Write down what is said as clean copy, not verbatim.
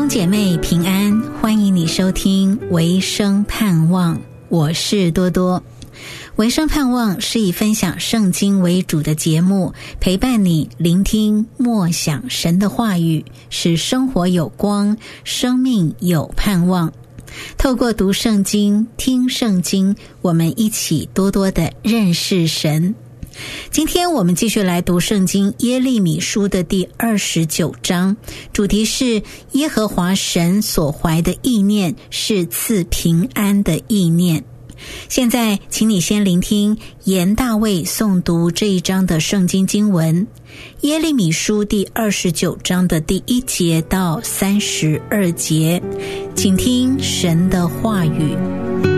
姐妹平安，欢迎你收听维生盼望，我是多多。维生盼望是以分享圣经为主的节目，陪伴你聆听默想神的话语，使生活有光，生命有盼望。透过读圣经、听圣经，我们一起多多的认识神。今天我们继续来读圣经耶利米书的第29章，主题是耶和华神所怀的意念是赐平安的意念。现在请你先聆听严大卫诵读这一章的圣经经文，耶利米书第29章的第1节到32节，请听神的话语。